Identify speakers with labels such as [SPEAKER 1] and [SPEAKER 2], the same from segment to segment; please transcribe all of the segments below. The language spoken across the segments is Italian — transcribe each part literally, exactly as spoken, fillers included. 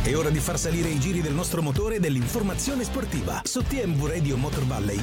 [SPEAKER 1] È ora di far salire i giri del nostro motore e dell'informazione sportiva su T M V Radio Motor Valley.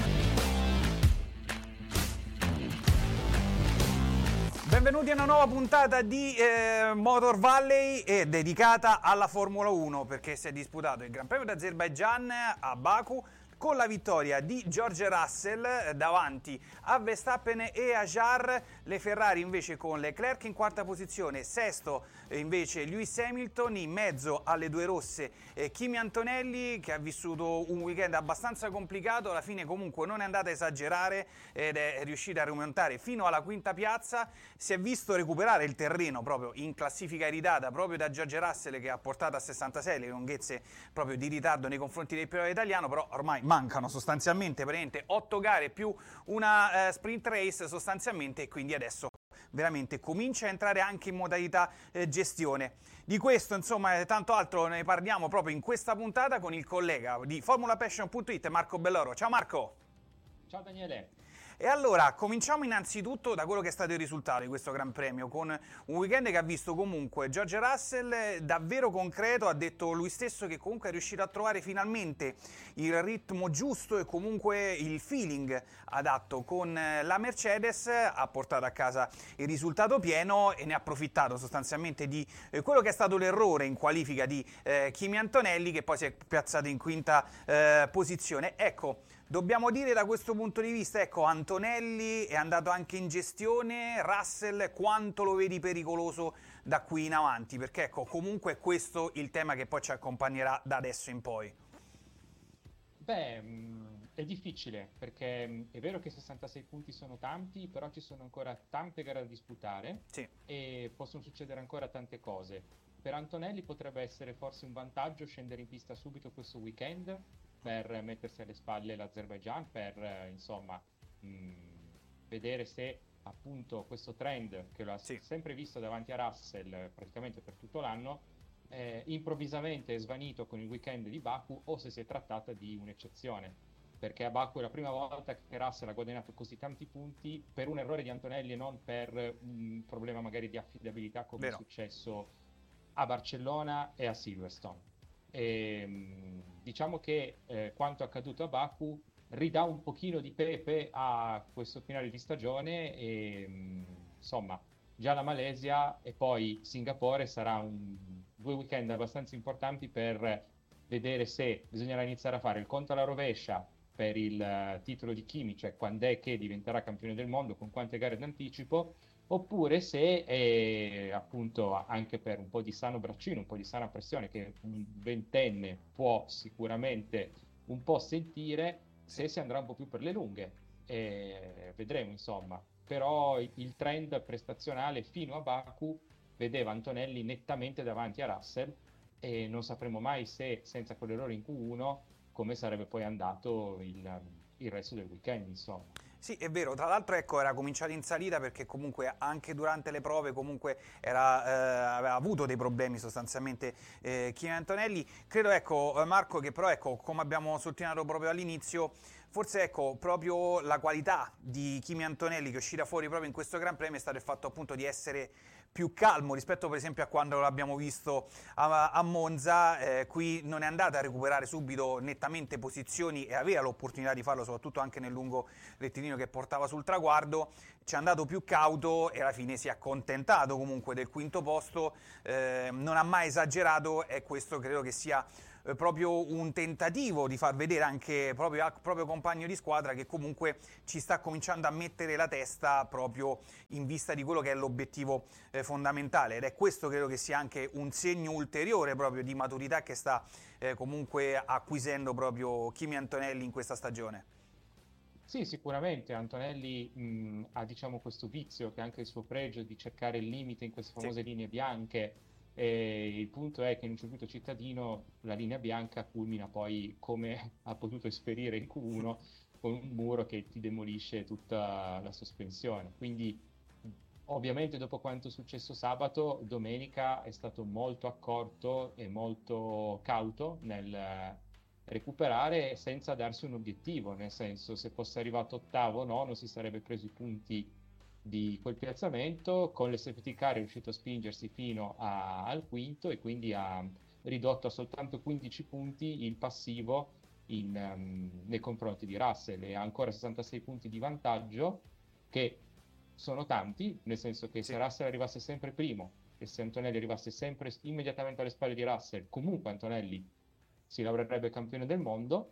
[SPEAKER 2] Benvenuti a una nuova puntata di eh, Motor Valley e dedicata alla Formula uno, perché si è disputato il Gran Premio d'Azerbaijan a Baku con la vittoria di George Russell davanti a Verstappen e a Jarre, le Ferrari invece con Leclerc in quarta posizione, sesto invece Lewis Hamilton, in mezzo alle due rosse eh, Kimi Antonelli, che ha vissuto un weekend abbastanza complicato, alla fine comunque non è andata a esagerare ed è riuscita a rimontare fino alla quinta piazza, si è visto recuperare il terreno proprio in classifica iridata proprio da George Russell, che ha portato a sessantasei le lunghezze proprio di ritardo nei confronti del pilota italiano, però ormai mancano sostanzialmente praticamente otto gare più una eh, sprint race sostanzialmente, e quindi adesso veramente comincia a entrare anche in modalità eh, gestione. Di questo insomma e tanto altro ne parliamo proprio in questa puntata con il collega di Formula Passion punto it Marco Belloro. Ciao Marco!
[SPEAKER 3] Ciao Daniele!
[SPEAKER 2] E allora, cominciamo innanzitutto da quello che è stato il risultato di questo Gran Premio, con un weekend che ha visto comunque George Russell davvero concreto, ha detto lui stesso che comunque è riuscito a trovare finalmente il ritmo giusto e comunque il feeling adatto con la Mercedes, ha portato a casa il risultato pieno e ne ha approfittato sostanzialmente di quello che è stato l'errore in qualifica di eh, Kimi Antonelli, che poi si è piazzato in quinta eh, posizione. Ecco, dobbiamo dire da questo punto di vista, ecco, Antonelli è andato anche in gestione, Russell quanto lo vedi pericoloso da qui in avanti? Perché ecco, comunque è questo il tema che poi ci accompagnerà da adesso in poi.
[SPEAKER 3] Beh, è difficile, perché è vero che sessantasei punti sono tanti, però ci sono ancora tante gare da disputare,
[SPEAKER 2] sì,
[SPEAKER 3] e possono succedere ancora tante cose. Per Antonelli potrebbe essere forse un vantaggio scendere in pista subito questo weekend, per mettersi alle spalle l'Azerbaijan, per eh, insomma mh, vedere se appunto questo trend che lo ha
[SPEAKER 2] sì.
[SPEAKER 3] sempre visto davanti a Russell praticamente per tutto l'anno eh, improvvisamente è svanito con il weekend di Baku, o se si è trattata di un'eccezione, perché a Baku è la prima volta che Russell ha guadagnato così tanti punti per un errore di Antonelli e non per un problema magari di affidabilità come
[SPEAKER 2] Vero.
[SPEAKER 3] è successo a Barcellona e a Silverstone. E, diciamo che eh, quanto accaduto a Baku ridà un pochino di pepe a questo finale di stagione e mh, insomma già la Malesia e poi Singapore sarà un, due weekend abbastanza importanti per vedere se bisognerà iniziare a fare il conto alla rovescia per il uh, titolo di Kimi, cioè quando è che diventerà campione del mondo, con quante gare d'anticipo, oppure se è appunto anche per un po' di sano braccino, un po' di sana pressione che un ventenne può sicuramente un po' sentire, se si andrà un po' più per le lunghe, e vedremo insomma. Però il trend prestazionale fino a Baku vedeva Antonelli nettamente davanti a Russell, e non sapremo mai se senza quell'errore in Q uno come sarebbe poi andato il, il resto del weekend insomma.
[SPEAKER 2] Sì, è vero, tra l'altro ecco, era cominciato in salita perché comunque anche durante le prove comunque era, eh, aveva avuto dei problemi sostanzialmente eh, Kimi Antonelli. Credo ecco Marco che però ecco, come abbiamo sottolineato proprio all'inizio, forse ecco proprio la qualità di Kimi Antonelli che è uscita fuori proprio in questo Gran Premio è stato il fatto appunto di essere più calmo rispetto per esempio a quando l'abbiamo visto a, a Monza, eh, qui non è andata a recuperare subito nettamente posizioni e aveva l'opportunità di farlo soprattutto anche nel lungo rettilineo che portava sul traguardo, ci è andato più cauto e alla fine si è accontentato comunque del quinto posto, eh, non ha mai esagerato e questo credo che sia eh, proprio un tentativo di far vedere anche proprio al proprio compagno di squadra che comunque ci sta cominciando a mettere la testa proprio in vista di quello che è l'obiettivo eh, fondamentale, ed è questo credo che sia anche un segno ulteriore proprio di maturità che sta eh, comunque acquisendo proprio Kimi Antonelli in questa stagione.
[SPEAKER 3] Sì, sicuramente Antonelli mh, ha diciamo questo vizio che è anche il suo pregio di cercare il limite in queste famose
[SPEAKER 2] Sì.
[SPEAKER 3] linee bianche, e il punto è che in un circuito cittadino la linea bianca culmina poi come ha potuto esperire in Q uno con un muro che ti demolisce tutta la sospensione, quindi ovviamente dopo quanto è successo sabato, domenica è stato molto accorto e molto cauto nel recuperare senza darsi un obiettivo, nel senso se fosse arrivato ottavo o no, non si sarebbe preso i punti di quel piazzamento, con le safety car è riuscito a spingersi fino a, al quinto e quindi a ridotto a soltanto quindici punti il passivo in, um, nei confronti di Russell, e ha ancora sessantasei punti di vantaggio, che sono tanti, nel senso che
[SPEAKER 2] Sì.
[SPEAKER 3] se Russell arrivasse sempre primo e se Antonelli arrivasse sempre immediatamente alle spalle di Russell, comunque Antonelli si laureerebbe campione del mondo.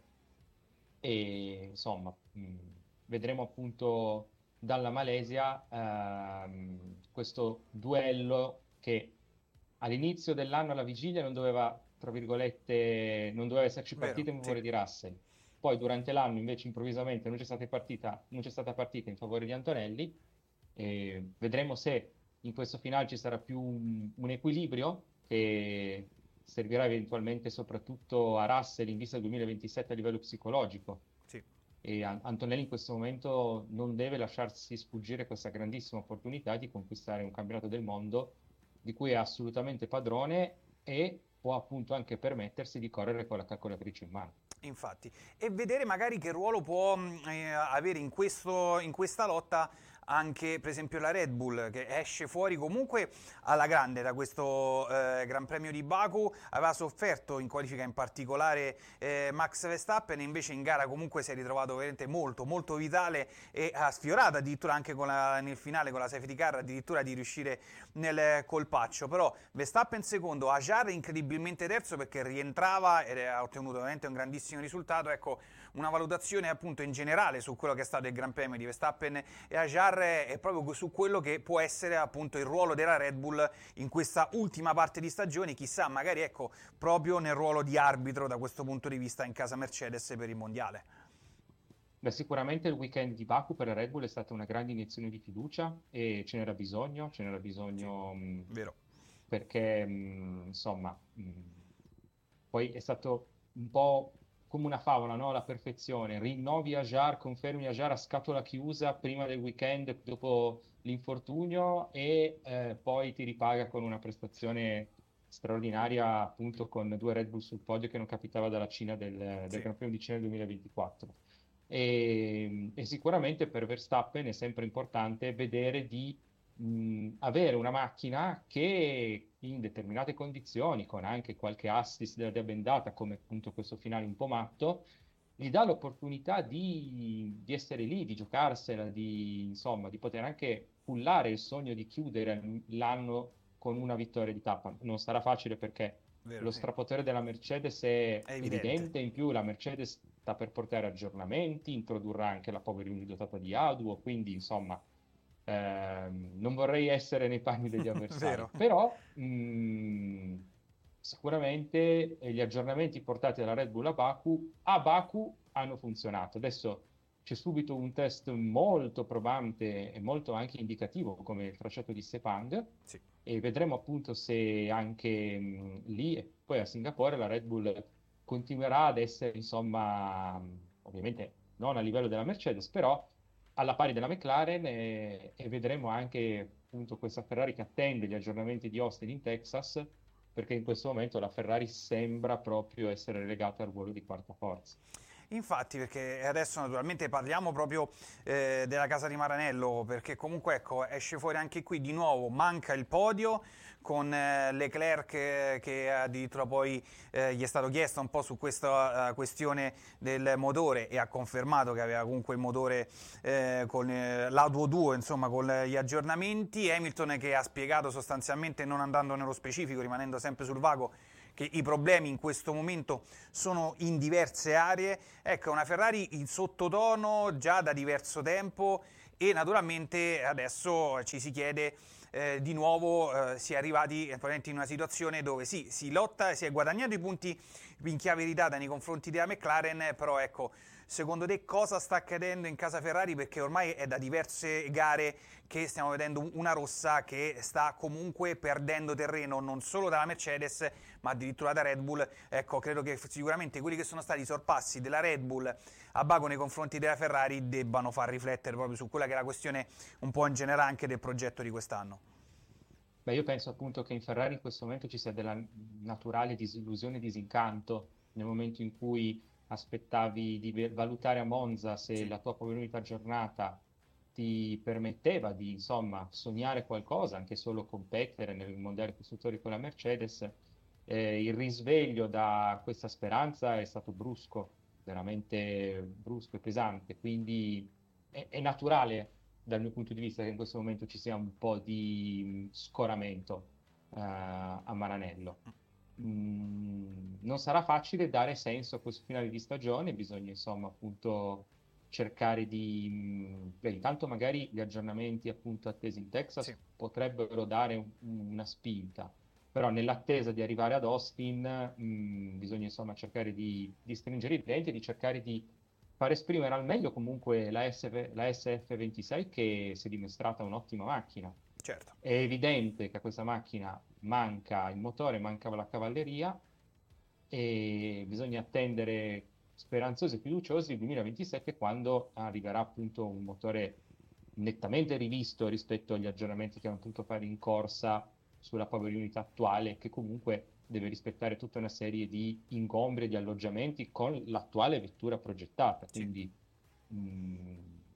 [SPEAKER 3] E insomma, mh, vedremo appunto dalla Malesia ehm, questo duello che all'inizio dell'anno, alla vigilia, non doveva, tra virgolette, non doveva esserci
[SPEAKER 2] Vero,
[SPEAKER 3] partita in
[SPEAKER 2] sì.
[SPEAKER 3] favore di Russell. Poi durante l'anno invece improvvisamente non c'è stata partita, non c'è stata partita in favore di Antonelli, e vedremo se in questo finale ci sarà più un, un equilibrio che servirà eventualmente soprattutto a Russell in vista del duemilaventisette a livello psicologico.
[SPEAKER 2] Sì.
[SPEAKER 3] E An- Antonelli in questo momento non deve lasciarsi sfuggire questa grandissima opportunità di conquistare un campionato del mondo di cui è assolutamente padrone, e può appunto anche permettersi di correre con la calcolatrice in mano.
[SPEAKER 2] Infatti, e vedere magari che ruolo può mh, eh, avere in, questo, in questa lotta anche per esempio la Red Bull, che esce fuori comunque alla grande da questo eh, Gran Premio di Baku. Aveva sofferto in qualifica in particolare eh, Max Verstappen, e invece in gara comunque si è ritrovato veramente molto molto vitale e ha sfiorato addirittura anche con la, nel finale con la safety car addirittura di riuscire nel colpaccio. Però Verstappen secondo, Hajar incredibilmente terzo perché rientrava e ha ottenuto veramente un grandissimo risultato. Ecco, una valutazione appunto in generale su quello che è stato il Gran Premio di Verstappen e Hajar è proprio su quello che può essere appunto il ruolo della Red Bull in questa ultima parte di stagione, chissà magari ecco proprio nel ruolo di arbitro da questo punto di vista in casa Mercedes per il mondiale.
[SPEAKER 3] Beh, sicuramente il weekend di Baku per la Red Bull è stata una grande iniezione di fiducia, e ce n'era bisogno, ce n'era bisogno
[SPEAKER 2] Sì,
[SPEAKER 3] mh,
[SPEAKER 2] vero.
[SPEAKER 3] perché mh, insomma mh, poi è stato un po' come una favola, no? La perfezione, rinnovi Hajar, confermi Hajar a scatola chiusa prima del weekend dopo l'infortunio, e eh, poi ti ripaga con una prestazione straordinaria, appunto con due Red Bull sul podio che non capitava dalla Cina del, del
[SPEAKER 2] Sì.
[SPEAKER 3] Gran Premio di Cina del duemilaventiquattro. E, e sicuramente per Verstappen è sempre importante vedere di mh, avere una macchina che in determinate condizioni, con anche qualche assist della dea bendata, come appunto questo finale un po' matto, gli dà l'opportunità di, di essere lì, di giocarsela, di, insomma, di poter anche pullare il sogno di chiudere l'anno con una vittoria di tappa. Non sarà facile perché
[SPEAKER 2] Vero,
[SPEAKER 3] lo
[SPEAKER 2] sì.
[SPEAKER 3] strapotere della Mercedes è,
[SPEAKER 2] È evidente.
[SPEAKER 3] evidente, in più la Mercedes sta per portare aggiornamenti, introdurrà anche la Power Unit dotata di A D U O, quindi insomma ehm, non vorrei essere nei panni degli avversari,
[SPEAKER 2] Vero.
[SPEAKER 3] però mh, sicuramente eh, gli aggiornamenti portati dalla Red Bull a Baku, a Baku hanno funzionato. Adesso c'è subito un test molto probante e molto anche indicativo come il tracciato di Sepang,
[SPEAKER 2] Sì.
[SPEAKER 3] e vedremo appunto se anche mh, lì e poi a Singapore la Red Bull continuerà ad essere, insomma, mh, ovviamente non a livello della Mercedes, però alla pari della McLaren, e, e vedremo anche appunto questa Ferrari che attende gli aggiornamenti di Austin in Texas, perché in questo momento la Ferrari sembra proprio essere relegata al ruolo di quarta forza.
[SPEAKER 2] Infatti, perché adesso naturalmente parliamo proprio eh, della casa di Maranello, perché comunque ecco, esce fuori anche qui di nuovo, manca il podio con eh, Leclerc eh, che addirittura poi eh, gli è stato chiesto un po' su questa uh, questione del motore e ha confermato che aveva comunque il motore eh, con eh, l'A D U O due, insomma con gli aggiornamenti. Hamilton che ha spiegato sostanzialmente, non andando nello specifico, rimanendo sempre sul vago, che i problemi in questo momento sono in diverse aree. Ecco, una Ferrari in sottotono già da diverso tempo, e naturalmente adesso ci si chiede eh, di nuovo, eh, si è arrivati in una situazione dove sì, si lotta, si è guadagnato i punti in chiave di data nei confronti della McLaren, però ecco, secondo te cosa sta accadendo in casa Ferrari? Perché ormai è da diverse gare che stiamo vedendo una rossa che sta comunque perdendo terreno non solo dalla Mercedes ma addirittura da Red Bull. Ecco, credo che sicuramente quelli che sono stati i sorpassi della Red Bull a Baku nei confronti della Ferrari debbano far riflettere proprio su quella che è la questione un po' in generale anche del progetto di quest'anno.
[SPEAKER 3] Beh, io penso appunto che in Ferrari in questo momento ci sia della naturale disillusione e disincanto nel momento in cui aspettavi di valutare a Monza se
[SPEAKER 2] Sì.
[SPEAKER 3] la tua unità giornata ti permetteva di, insomma, sognare qualcosa, anche solo competere nel mondiale costruttori con la Mercedes. eh, il risveglio da questa speranza è stato brusco, veramente brusco e pesante, quindi è, è naturale dal mio punto di vista che in questo momento ci sia un po' di scoramento eh, a Maranello. Mm, non sarà facile dare senso a questo finale di stagione, bisogna insomma appunto cercare di... mh, beh, intanto magari gli aggiornamenti appunto attesi in Texas
[SPEAKER 2] Sì.
[SPEAKER 3] potrebbero dare un- una spinta, però nell'attesa di arrivare ad Austin mh, bisogna insomma cercare di, di stringere i denti e di cercare di far esprimere al meglio comunque la, S V la S F ventisei che si è dimostrata un'ottima macchina.
[SPEAKER 2] Certo.
[SPEAKER 3] È evidente che a questa macchina manca il motore, manca la cavalleria e bisogna attendere speranzosi e fiduciosi il duemilaventisette quando arriverà appunto un motore nettamente rivisto rispetto agli aggiornamenti che hanno potuto fare in corsa sulla Power Unit attuale, che comunque deve rispettare tutta una serie di ingombri e di alloggiamenti con l'attuale vettura progettata.
[SPEAKER 2] Sì.
[SPEAKER 3] Quindi, mh,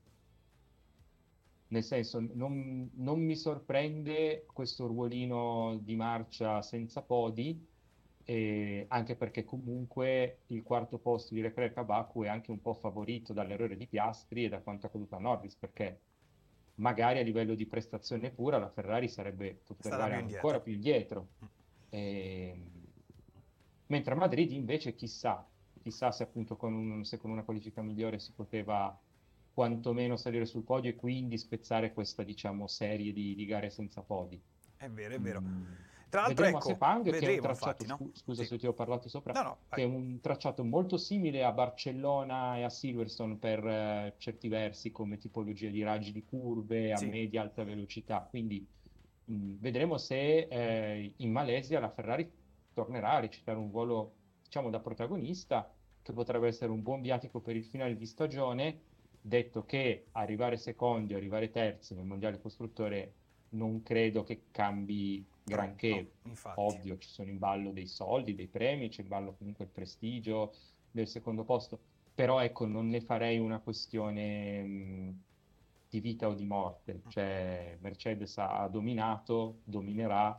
[SPEAKER 3] nel senso, non, non mi sorprende questo ruolino di marcia senza podi, eh, anche perché comunque il quarto posto di Leclerc a Baku è anche un po' favorito dall'errore di Piastri e da quanto accaduto a Norris, perché magari a livello di prestazione pura la Ferrari sarebbe
[SPEAKER 2] È
[SPEAKER 3] potuta
[SPEAKER 2] stata
[SPEAKER 3] arrivare
[SPEAKER 2] più
[SPEAKER 3] ancora
[SPEAKER 2] indietro.
[SPEAKER 3] più indietro. Ehm, mentre a Madrid invece chissà, chissà se appunto con, un- se con una qualifica migliore si poteva quantomeno salire sul podio e quindi spezzare questa, diciamo, serie di, di gare senza podi.
[SPEAKER 2] È vero, è vero.
[SPEAKER 3] Mm,
[SPEAKER 2] Tra l'altro,
[SPEAKER 3] Vedremo a
[SPEAKER 2] ecco,
[SPEAKER 3] Sepang, che è un
[SPEAKER 2] vedremo
[SPEAKER 3] tracciato,
[SPEAKER 2] infatti, no?
[SPEAKER 3] scu- scusa
[SPEAKER 2] Sì.
[SPEAKER 3] se ti ho parlato sopra,
[SPEAKER 2] No, no,
[SPEAKER 3] che
[SPEAKER 2] vai.
[SPEAKER 3] è un tracciato molto simile a Barcellona e a Silverstone per eh, certi versi come tipologia di raggi di curve a
[SPEAKER 2] Sì.
[SPEAKER 3] media alta velocità. Quindi mh, vedremo se eh, in Malesia la Ferrari tornerà a recitare un ruolo, diciamo, da protagonista, che potrebbe essere un buon viatico per il finale di stagione, detto che arrivare secondi o arrivare terzi nel mondiale costruttore non credo che cambi
[SPEAKER 2] Troppo,
[SPEAKER 3] granché.
[SPEAKER 2] infatti.
[SPEAKER 3] Ovvio, ci sono in ballo dei soldi, dei premi, c'è in ballo comunque il prestigio del secondo posto, però ecco, non ne farei una questione mh, di vita o di morte, cioè Mercedes ha ha dominato, dominerà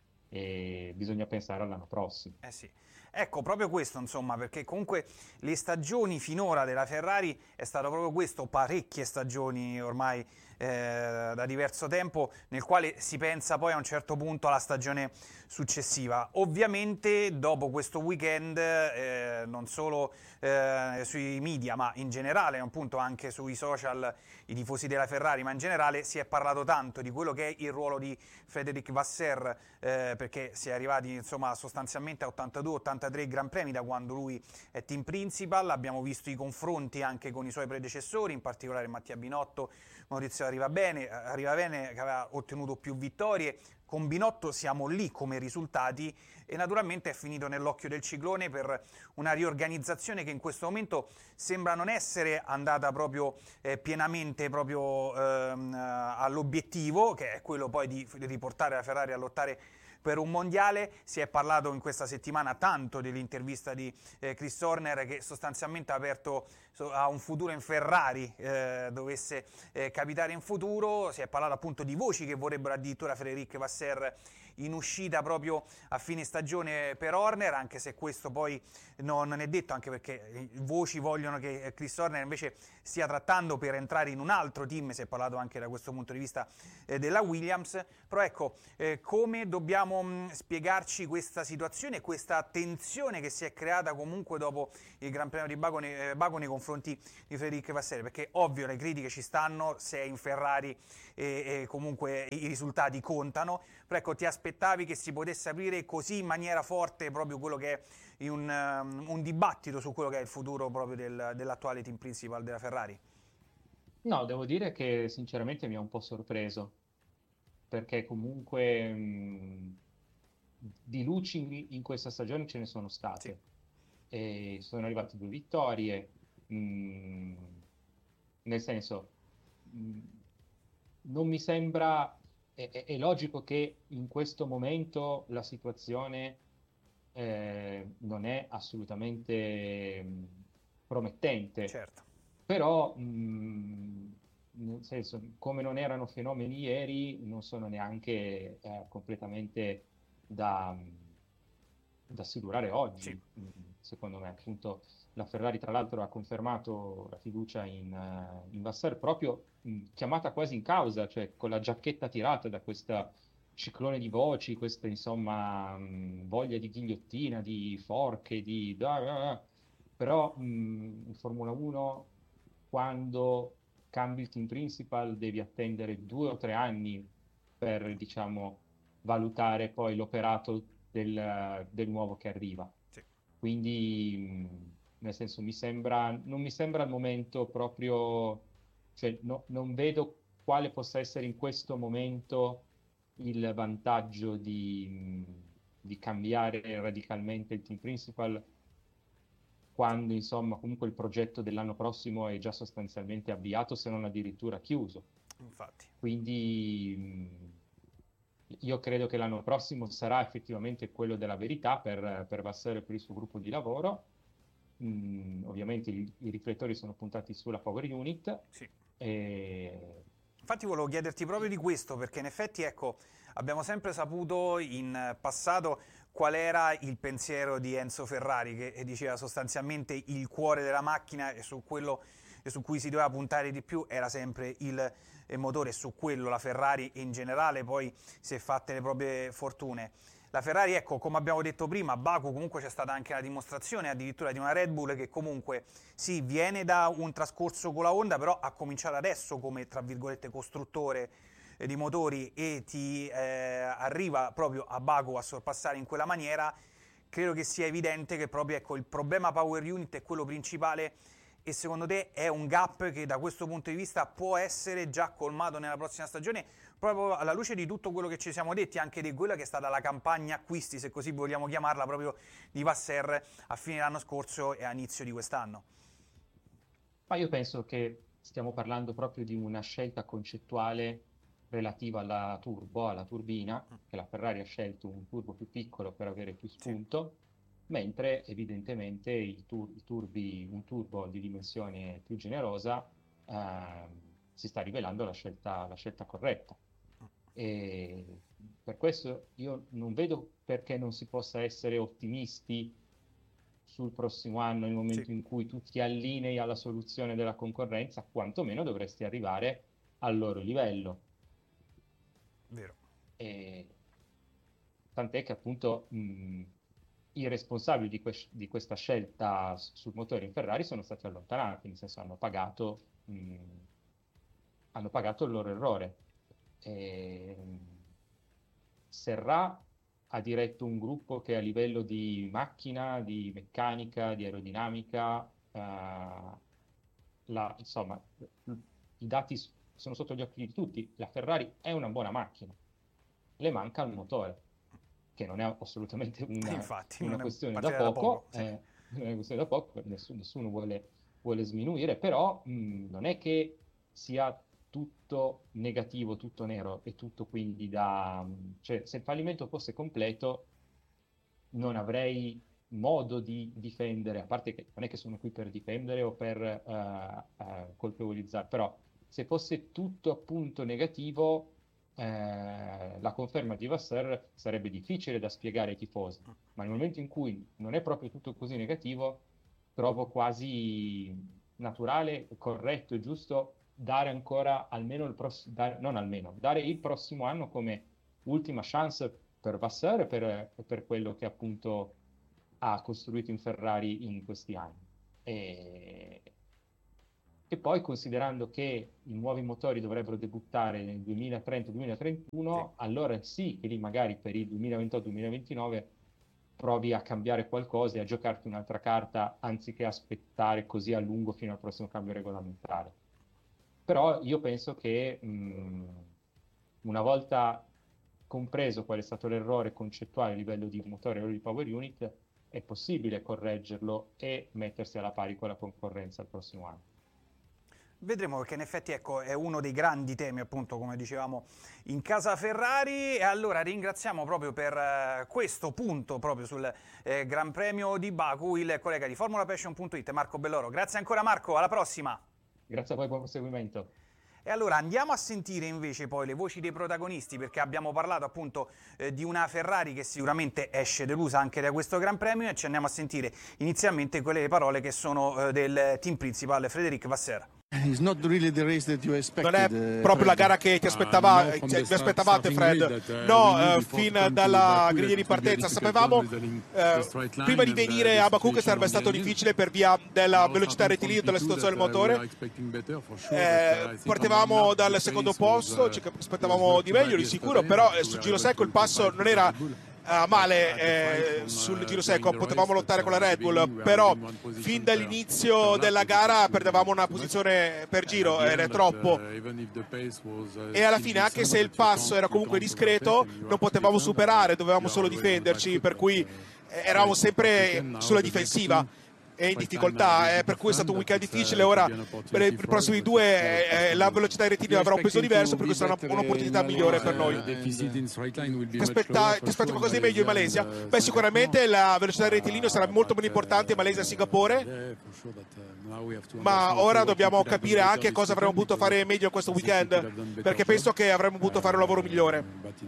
[SPEAKER 3] e bisogna pensare all'anno prossimo.
[SPEAKER 2] Eh sì. Ecco, proprio questo, insomma, perché comunque le stagioni finora della Ferrari è stato proprio questo, parecchie stagioni ormai eh, da diverso tempo, nel quale si pensa poi a un certo punto alla stagione successiva. Ovviamente dopo questo weekend, eh, non solo eh, sui media, ma in generale, appunto anche sui social, i tifosi della Ferrari, ma in generale si è parlato tanto di quello che è il ruolo di Frédéric Vasseur, eh, perché si è arrivati insomma sostanzialmente a ottantadue ottantatré Gran Premi da quando lui è team principal. Abbiamo visto i confronti anche con i suoi predecessori, in particolare Mattia Binotto, Maurizio Arrivabene, Arrivabene che aveva ottenuto più vittorie. Con Binotto siamo lì come risultati e naturalmente è finito nell'occhio del ciclone per una riorganizzazione che in questo momento sembra non essere andata proprio eh, pienamente proprio ehm, all'obiettivo, che è quello poi di riportare la Ferrari a lottare per un mondiale. Si è parlato in questa settimana tanto dell'intervista di eh, Chris Horner, che sostanzialmente ha aperto so, a un futuro in Ferrari, eh, dovesse eh, capitare in futuro. Si è parlato appunto di voci che vorrebbero addirittura Frédéric Vasseur in uscita proprio a fine stagione per Horner, anche se questo poi non, non è detto, anche perché voci vogliono che Chris Horner invece stia trattando per entrare in un altro team. Si è parlato anche da questo punto di vista eh, della Williams. Però ecco, eh, come dobbiamo mh, spiegarci questa situazione, questa tensione che si è creata comunque dopo il Gran Premio di Baku nei, eh, Baku nei confronti di Frédéric Vasseur? Perché ovvio le critiche ci stanno, se è in Ferrari e, e comunque i risultati contano, però ecco, ti aspettavi che si potesse aprire così in maniera forte proprio quello che è un, um, un dibattito su quello che è il futuro proprio del, dell'attuale team principal della Ferrari?
[SPEAKER 3] No, devo dire che sinceramente mi ha un po' sorpreso, perché comunque mh, di luci in, in questa stagione ce ne sono
[SPEAKER 2] Sì,
[SPEAKER 3] state. E sono arrivate due vittorie, mh, nel senso, mh, non mi sembra, è, è- è logico che in questo momento la situazione eh, non è assolutamente mh, promettente,
[SPEAKER 2] certo.
[SPEAKER 3] però mh, nel senso, come non erano fenomeni ieri, non sono neanche eh, completamente da, da si durare oggi,
[SPEAKER 2] Sì.
[SPEAKER 3] secondo me. Appunto, la Ferrari tra l'altro ha confermato la fiducia in, uh, in Vasseur, proprio mh, chiamata quasi in causa, cioè con la giacchetta tirata da questa ciclone di voci, questa insomma mh, voglia di ghigliottina, di forche, di... Però mh, in Formula uno, quando cambi il team principal, devi attendere due o tre anni per, diciamo, valutare poi l'operato del, del nuovo che arriva.
[SPEAKER 2] Sì.
[SPEAKER 3] Quindi, mh, nel senso, mi sembra, non mi sembra al momento proprio, cioè no, non vedo quale possa essere in questo momento il vantaggio di, mh, di cambiare radicalmente il team principal, quando insomma comunque il progetto dell'anno prossimo è già sostanzialmente avviato, se non addirittura chiuso.
[SPEAKER 2] Infatti.
[SPEAKER 3] Quindi mh, io credo che l'anno prossimo sarà effettivamente quello della verità per, per Vasseur e per il suo gruppo di lavoro. Mm, ovviamente i, i riflettori sono puntati sulla Power Unit.
[SPEAKER 2] Sì.
[SPEAKER 3] E...
[SPEAKER 2] Infatti volevo chiederti proprio di questo, perché in effetti, ecco, abbiamo sempre saputo in passato qual era il pensiero di Enzo Ferrari, che diceva sostanzialmente il cuore della macchina e su quello e su cui si doveva puntare di più era sempre il motore, e su quello la Ferrari in generale poi si è fatte le proprie fortune. La Ferrari, ecco, come abbiamo detto prima, a Baku comunque c'è stata anche la dimostrazione addirittura di una Red Bull che comunque sì, viene da un trascorso con la Honda, però ha cominciato adesso come, tra virgolette, costruttore eh, di motori e ti eh, arriva proprio a Baku a sorpassare in quella maniera. Credo che sia evidente che proprio, ecco, il problema Power Unit è quello principale, e secondo te è un gap che da questo punto di vista può essere già colmato nella prossima stagione, proprio alla luce di tutto quello che ci siamo detti, anche di quella che è stata la campagna acquisti, se così vogliamo chiamarla, proprio di Vasseur a fine dell'anno scorso e a inizio di quest'anno?
[SPEAKER 3] Ma io penso che stiamo parlando proprio di una scelta concettuale relativa alla turbo, alla turbina, che la Ferrari ha scelto un turbo più piccolo per avere più spunto, sì, mentre evidentemente il tur- i turbi, un turbo di dimensione più generosa eh, si sta rivelando la scelta, la scelta corretta. E per questo io non vedo perché non si possa essere ottimisti sul prossimo anno, nel momento sì. in cui tu ti allinei alla soluzione della concorrenza, quantomeno dovresti arrivare al loro livello.
[SPEAKER 2] Vero.
[SPEAKER 3] E tant'è che appunto mh, i responsabili di, que- di questa scelta sul motore in Ferrari sono stati allontanati, nel senso hanno pagato, mh, hanno pagato il loro errore. E, Serra ha diretto un gruppo che a livello di macchina, di meccanica, di aerodinamica, eh, la, insomma, i dati sono sotto gli occhi di tutti. La Ferrari è una buona macchina, le manca il motore, che non è assolutamente una,
[SPEAKER 2] Infatti,
[SPEAKER 3] una
[SPEAKER 2] non
[SPEAKER 3] questione
[SPEAKER 2] è
[SPEAKER 3] da poco,
[SPEAKER 2] da poco sì.
[SPEAKER 3] eh, non è una questione da poco, nessuno, nessuno vuole, vuole sminuire, però mh, non è che sia tutto negativo, tutto nero e tutto quindi da... cioè se il fallimento fosse completo non avrei modo di difendere, a parte che non è che sono qui per difendere o per uh, uh, colpevolizzare, però se fosse tutto appunto negativo eh, la conferma di Vasseur sarebbe difficile da spiegare ai tifosi, ma nel momento in cui non è proprio tutto così negativo, trovo quasi naturale, corretto e giusto dare ancora almeno il prossimo, non almeno, dare il prossimo anno come ultima chance per Vasseur e per, per quello che appunto ha costruito in Ferrari in questi anni. E, e poi considerando che i nuovi motori dovrebbero debuttare nel duemilatrenta duemilatrentuno, sì. allora sì che lì magari per il duemilaventotto duemilaventinove provi a cambiare qualcosa e a giocarti un'altra carta anziché aspettare così a lungo fino al prossimo cambio regolamentare. Però io penso che mh, una volta compreso qual è stato l'errore concettuale a livello di motore e di power unit, è possibile correggerlo e mettersi alla pari con la concorrenza il prossimo anno.
[SPEAKER 2] Vedremo, perché in effetti ecco, è uno dei grandi temi, appunto, come dicevamo, in casa Ferrari. E allora ringraziamo proprio per eh, questo punto, proprio sul eh, Gran Premio di Baku, il collega di Formula Passion punto it, Marco Belloro. Grazie ancora Marco, alla prossima!
[SPEAKER 3] Grazie a voi, buon proseguimento.
[SPEAKER 2] E allora andiamo a sentire invece poi le voci dei protagonisti, perché abbiamo parlato appunto eh, di una Ferrari che sicuramente esce delusa anche da questo Gran Premio, e ci andiamo a sentire inizialmente quelle parole che sono eh, del team principal Frédéric Vasseur.
[SPEAKER 4] Non
[SPEAKER 5] è proprio la gara che ti aspettava, uh, no, cioè, vi aspettavate, Fred. Uh, no, uh, fin dalla griglia di partenza sapevamo uh, prima di venire a Baku che sarebbe stato difficile per via della velocità rettilineo e della situazione del motore. Eh, partivamo dal secondo posto, ci aspettavamo di meglio di sicuro, però eh, sul giro secco il passo non era Uh, male eh, sul giro secco, potevamo lottare con la Red Bull, però fin dall'inizio della gara perdevamo una posizione per giro, era troppo, e alla fine anche se il passo era comunque discreto non potevamo superare, dovevamo solo difenderci, per cui eravamo sempre sulla difensiva e in difficoltà, eh, per cui è stato un weekend difficile. Ora per i prossimi due eh, la velocità rettilinea avrà un peso diverso, per cui sarà un'opportunità migliore per noi. Ti, aspetta, ti aspetti qualcosa di meglio in Malesia? Beh, sicuramente la velocità rettilinea sarà molto meno importante in Malesia e Singapore, ma ora dobbiamo capire anche cosa avremmo potuto fare meglio in questo weekend, perché penso che avremmo potuto fare un lavoro migliore.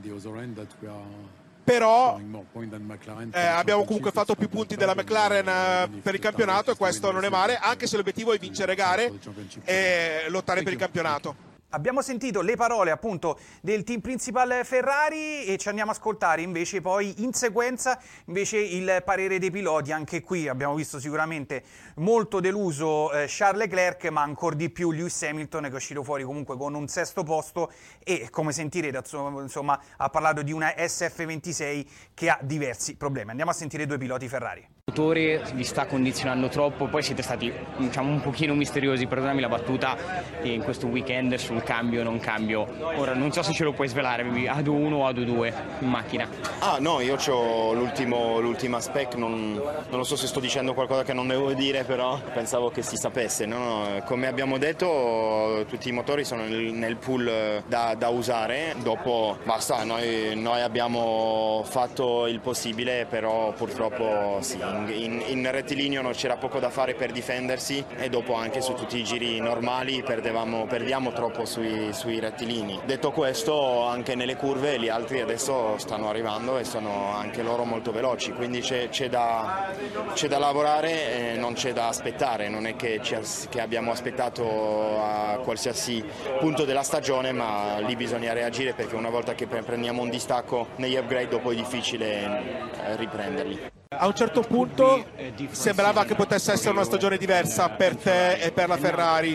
[SPEAKER 5] Però eh, abbiamo comunque fatto più punti della McLaren eh, per il campionato, e questo non è male, anche se l'obiettivo è vincere gare e lottare per il campionato.
[SPEAKER 2] Abbiamo sentito le parole appunto del team principal Ferrari e ci andiamo a ascoltare invece poi in sequenza invece il parere dei piloti. Anche qui abbiamo visto sicuramente molto deluso eh, Charles Leclerc, ma ancora di più Lewis Hamilton, che è uscito fuori comunque con un sesto posto e, come sentirete, insomma, ha parlato di una S F ventisei che ha diversi problemi. Andiamo a sentire i due piloti Ferrari.
[SPEAKER 6] Il motore vi sta condizionando troppo, poi siete stati, diciamo, un pochino misteriosi, perdonami la battuta, in questo weekend sul cambio non cambio. Ora non so se ce lo puoi svelare, A D uno o A D due in macchina.
[SPEAKER 7] Ah no, io ho l'ultimo, l'ultima spec, non, non lo so se sto dicendo qualcosa che non devo dire, però pensavo che si sapesse, no? Come abbiamo detto tutti i motori sono nel, nel pool da, da usare, dopo basta, noi, noi abbiamo fatto il possibile, però purtroppo sì, in, in rettilineo non c'era poco da fare per difendersi, e dopo anche su tutti i giri normali perdevamo, perdiamo troppo sui, sui rettilini. Detto questo, anche nelle curve gli altri adesso stanno arrivando e sono anche loro molto veloci, quindi c'è, c'è, da, c'è da lavorare e non c'è da aspettare, non è che, ci, che abbiamo aspettato a qualsiasi punto della stagione, ma lì bisogna reagire, perché una volta che prendiamo un distacco negli upgrade dopo è difficile riprenderli.
[SPEAKER 5] A un certo punto sembrava che potesse essere una stagione diversa per te e per la Ferrari.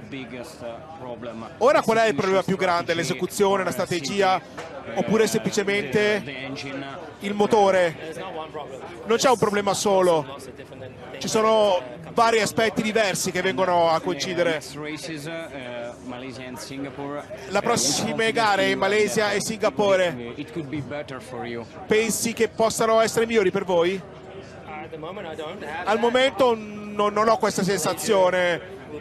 [SPEAKER 5] Ora qual è il problema più grande? L'esecuzione, la strategia, oppure semplicemente il motore? Non c'è un problema solo, ci sono vari aspetti diversi che vengono a coincidere. La prossime gare in Malesia e Singapore pensi che possano essere migliori per voi? Al momento non, non ho questa sensazione,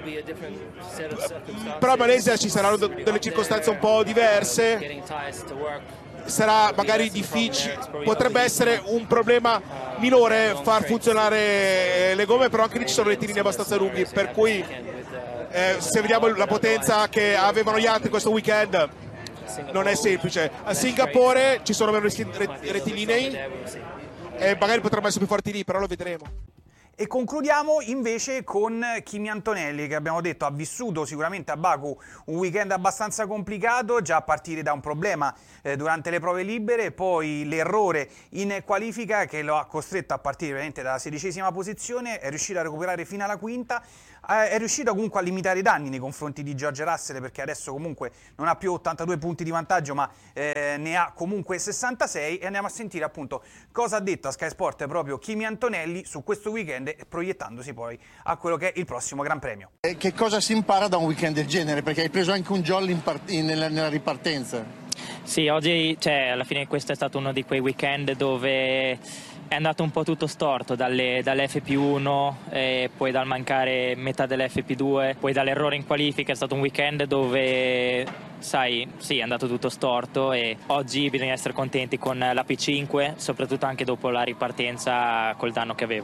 [SPEAKER 5] però in Malesia ci saranno delle circostanze un po' diverse, sarà magari difficile, potrebbe essere un problema minore far funzionare le gomme, però anche lì ci sono rettilini abbastanza lunghi, per cui eh, se vediamo la potenza che avevano gli altri questo weekend non è semplice. A Singapore ci sono meno rettilinei e magari potrebbero essere più forti lì, però lo vedremo.
[SPEAKER 2] E concludiamo invece con Kimi Antonelli, che abbiamo detto ha vissuto sicuramente a Baku un weekend abbastanza complicato, già a partire da un problema eh, durante le prove libere, poi l'errore in qualifica che lo ha costretto a partire veramente dalla sedicesima posizione, è riuscito a recuperare fino alla quinta, eh, è riuscito comunque a limitare i danni nei confronti di George Russell, perché adesso comunque non ha più ottantadue punti di vantaggio, ma eh, ne ha comunque sessantasei, e andiamo a sentire appunto cosa ha detto a Sky Sport proprio Kimi Antonelli su questo weekend, proiettandosi poi a quello che è il prossimo Gran Premio.
[SPEAKER 4] E che cosa si impara da un weekend del genere? Perché hai preso anche un jolly in part- in, nella, nella ripartenza.
[SPEAKER 8] Sì, oggi, cioè, alla fine questo è stato uno di quei weekend dove è andato un po' tutto storto, dalle, dall'F P uno, e poi dal mancare metà dell'F P due, poi dall'errore in qualifica. È stato un weekend dove, sai, sì, è andato tutto storto, e oggi bisogna essere contenti con la P cinque, soprattutto anche dopo la ripartenza col danno che avevo.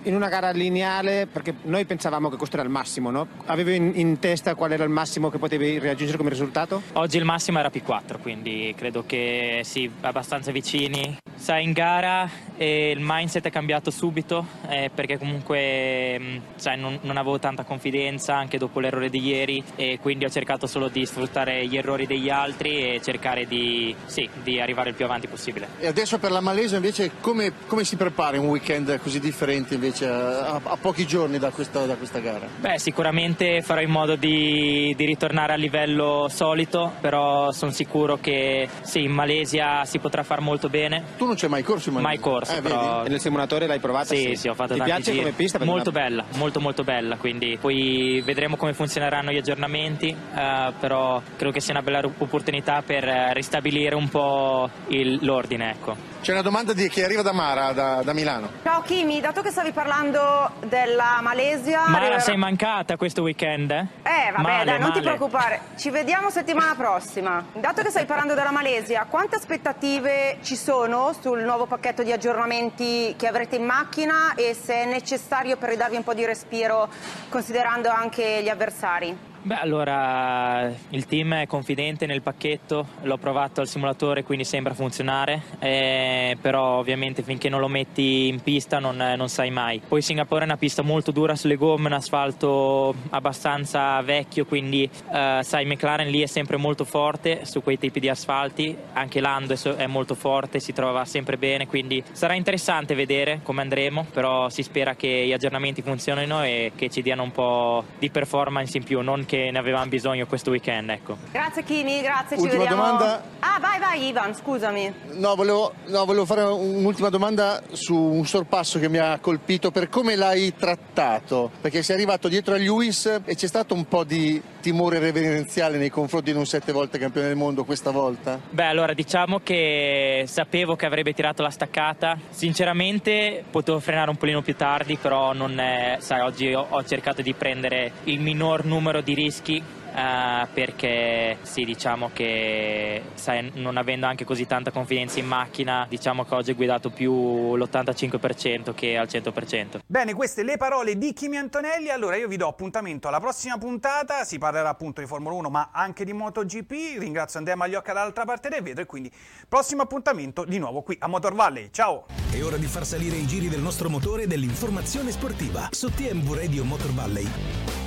[SPEAKER 9] in una gara lineale, perché noi pensavamo che questo era il massimo, no? Avevi in, in testa qual era il massimo che potevi raggiungere come risultato?
[SPEAKER 8] Oggi il massimo era P quattro, quindi credo che sì, abbastanza vicini. Sai, in gara eh, il mindset è cambiato subito, eh, perché comunque mh, sai, non, non avevo tanta confidenza anche dopo l'errore di ieri, e quindi ho cercato solo di sfruttare gli errori degli altri e cercare di, sì, di arrivare il più avanti possibile.
[SPEAKER 4] E adesso per la Malesia invece come, come si prepara un weekend così differente invece a, a pochi giorni da questa, da questa gara?
[SPEAKER 8] Beh, sicuramente farò in modo di, di ritornare al livello solito, però sono sicuro che sì, in Malesia si potrà far molto bene.
[SPEAKER 4] Tu non c'hai mai corso in Malesia?
[SPEAKER 8] Mai corso,
[SPEAKER 4] eh,
[SPEAKER 8] però...
[SPEAKER 9] E nel simulatore l'hai provata?
[SPEAKER 8] Sì,
[SPEAKER 9] sì,
[SPEAKER 8] sì, ho fatto
[SPEAKER 9] Ti
[SPEAKER 8] tanti
[SPEAKER 9] piace
[SPEAKER 8] giri.
[SPEAKER 9] come pista?
[SPEAKER 8] Molto
[SPEAKER 9] una...
[SPEAKER 8] bella, molto molto bella, quindi poi vedremo come funzioneranno gli aggiornamenti, eh, però credo che sia una bella opportunità per ristabilire un po' il, l'ordine, ecco.
[SPEAKER 4] C'è una domanda di chi arriva da Mara, da, da Milano.
[SPEAKER 10] Ciao Kimi, dato che stavi parlando della Malesia...
[SPEAKER 8] Mara,
[SPEAKER 10] arriverà...
[SPEAKER 8] sei mancata questo weekend? Eh,
[SPEAKER 10] eh vabbè,
[SPEAKER 8] male,
[SPEAKER 10] dai, non
[SPEAKER 8] male.
[SPEAKER 10] ti preoccupare. Ci vediamo settimana prossima. Dato che stai parlando della Malesia, quante aspettative ci sono sul nuovo pacchetto di aggiornamenti che avrete in macchina e se è necessario per ridarvi un po' di respiro, considerando anche gli avversari?
[SPEAKER 8] Beh, allora il team è confidente nel pacchetto, l'ho provato al simulatore, quindi sembra funzionare, eh, però ovviamente finché non lo metti in pista non, non sai mai. Poi Singapore è una pista molto dura sulle gomme, un asfalto abbastanza vecchio, quindi eh, sai, McLaren lì è sempre molto forte su quei tipi di asfalti, anche Lando è molto forte, si trova sempre bene, quindi sarà interessante vedere come andremo, però si spera che gli aggiornamenti funzionino e che ci diano un po' di performance in più, non che ne avevamo bisogno questo weekend, ecco.
[SPEAKER 10] Grazie Kimi, grazie,
[SPEAKER 4] Ultima
[SPEAKER 10] ci vediamo.
[SPEAKER 4] domanda.
[SPEAKER 10] Ah, vai, vai Ivan, scusami.
[SPEAKER 4] No, volevo, no, volevo fare un'ultima domanda su un sorpasso che mi ha colpito, per come l'hai trattato, perché sei arrivato dietro a Lewis e c'è stato un po' di timore reverenziale nei confronti di un sette volte campione del mondo questa volta?
[SPEAKER 8] Beh, allora diciamo che sapevo che avrebbe tirato la staccata, sinceramente potevo frenare un polino più tardi, però non è, sai, oggi ho, ho cercato di prendere il minor numero di rischi, uh, perché sì, diciamo che sai, non avendo anche così tanta confidenza in macchina, diciamo che oggi ho guidato più l'ottantacinque per cento che al cento per cento.
[SPEAKER 2] Bene, queste le parole di Kimi Antonelli. Allora io vi do appuntamento alla prossima puntata, si parlerà appunto di Formula uno ma anche di MotoGP. Ringrazio Andrea Magliocca dall'altra parte del vetro e quindi prossimo appuntamento di nuovo qui a Motor Valley. Ciao!
[SPEAKER 1] È ora di far salire i giri del nostro motore e dell'informazione sportiva su T M V Radio Motor Valley.